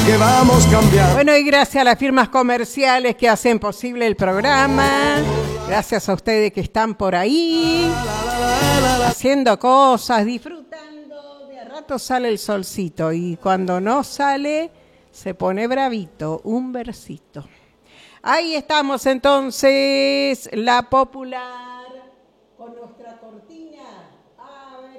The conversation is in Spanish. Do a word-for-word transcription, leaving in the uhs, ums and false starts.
que vamos cambiando. Bueno, y gracias a las firmas comerciales que hacen posible el programa. Gracias a ustedes que están por ahí haciendo cosas, disfrutando. De a rato sale el solcito y cuando no sale se pone bravito, un versito. Ahí estamos entonces, la popular.